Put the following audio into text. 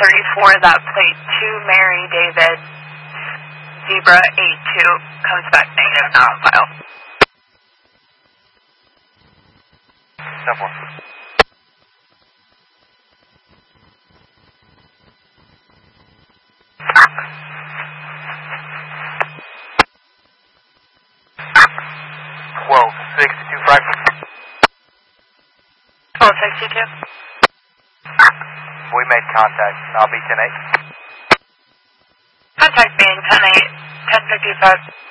1034, that plate 2 Mary David Zebra 82 comes back negative, not on file. 10-4. We made contact. I'll be 10-8. Contact being 10-8, 1055.